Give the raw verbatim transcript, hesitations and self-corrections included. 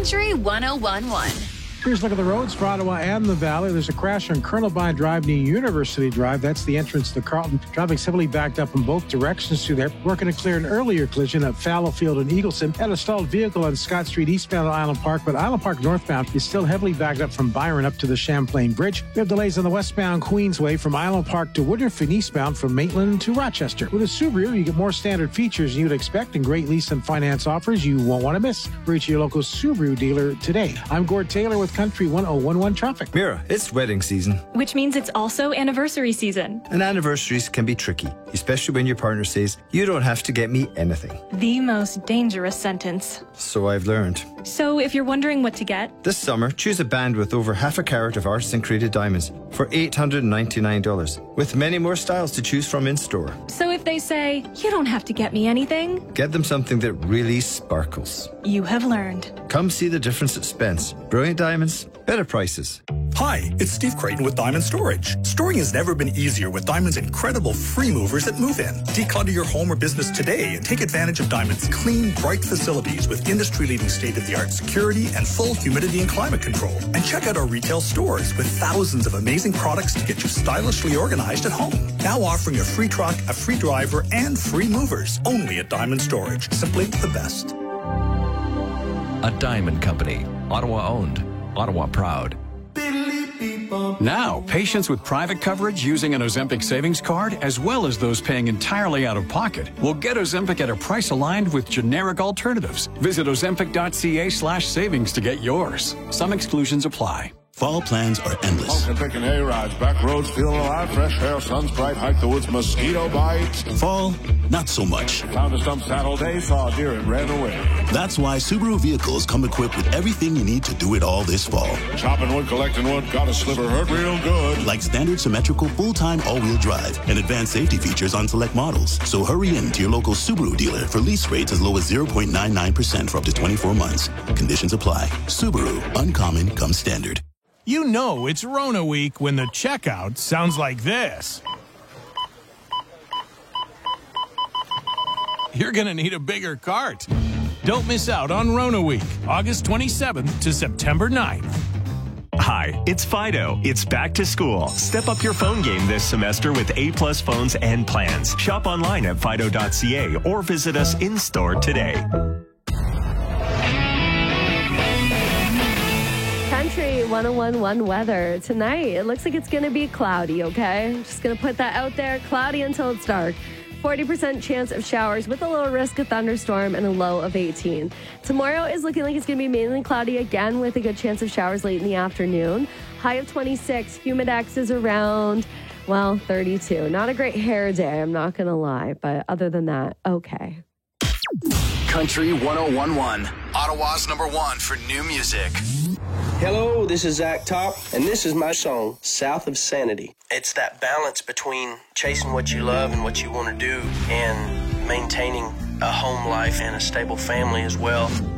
Country one oh one point one. Here's a look at the roads for Ottawa and the Valley. There's a crash on Colonel Vine Drive near University Drive. That's the entrance to Carlton. Traffic's heavily backed up in both directions through there. Working to clear an earlier collision at Fallowfield and Eagleson. Had a stalled vehicle on Scott Street eastbound at Island Park, but Island Park northbound is still heavily backed up from Byron up to the Champlain Bridge. We have delays on the westbound Queensway from Island Park to Woodruff and eastbound from Maitland to Rochester. With a Subaru, you get more standard features you'd expect and great lease and finance offers you won't want to miss. Reach your local Subaru dealer today. I'm Gord Taylor with Country one oh one one Traffic. Mira, it's wedding season. Which means it's also anniversary season. And anniversaries can be tricky, especially when your partner says, you don't have to get me anything. The most dangerous sentence. So I've learned. So if you're wondering what to get, this summer, choose a band with over half a carat of artisan created diamonds for eight hundred ninety-nine dollars, with many more styles to choose from in store. So if they say, you don't have to get me anything, get them something that really sparkles. You have learned. Come see the difference at Spence. Brilliant diamonds, better prices. Hi, it's Steve Creighton with Diamond Storage. Storing has never been easier with Diamond's incredible free movers at Move In. Declutter your home or business today and take advantage of Diamond's clean, bright facilities with industry-leading state-of-the-art security and full humidity and climate control. And check out our retail stores with thousands of amazing products to get you stylishly organized at home. Now offering a free truck, a free driver, and free movers. Only at Diamond Storage. Simply the best. A Diamond Company. Ottawa owned. Ottawa proud. Now, patients with private coverage using an Ozempic savings card, as well as those paying entirely out of pocket, will get Ozempic at a price aligned with generic alternatives. Visit ozempic.ca slash savings to get yours. Some exclusions apply. Fall plans are endless. Pumpkin picking hay rides, back roads feeling alive, fresh air, sun's bright, hike the woods, mosquito bites. Fall, not so much. Found a stump saddle day, saw a deer and ran away. That's why Subaru vehicles come equipped with everything you need to do it all this fall. Chopping wood, collecting wood, got a sliver hurt real good. Like standard symmetrical full-time all-wheel drive and advanced safety features on select models. So hurry in to your local Subaru dealer for lease rates as low as zero point nine nine percent for up to twenty-four months. Conditions apply. Subaru, uncommon comes standard. You know it's Rona week when the checkout sounds like this. You're going to need a bigger cart. Don't miss out on Rona week, August twenty-seventh to September ninth. Hi, it's Fido. It's back to school. Step up your phone game this semester with A-plus phones and plans. Shop online at fido dot c a or visit us in-store today. Country one oh one point one weather. Tonight, it looks like it's going to be cloudy, okay? Just going to put that out there. Cloudy until it's dark. forty percent chance of showers with a low risk of thunderstorm and a low of eighteen. Tomorrow is looking like it's going to be mainly cloudy again with a good chance of showers late in the afternoon. High of twenty-six. Humidex is around, well, thirty-two. Not a great hair day, I'm not going to lie. But other than that, okay. Country one oh one point one. Ottawa's number one for new music. Hello, this is Zach Top, and this is my song, South of Sanity. It's that balance between chasing what you love and what you want to do and maintaining a home life and a stable family as well.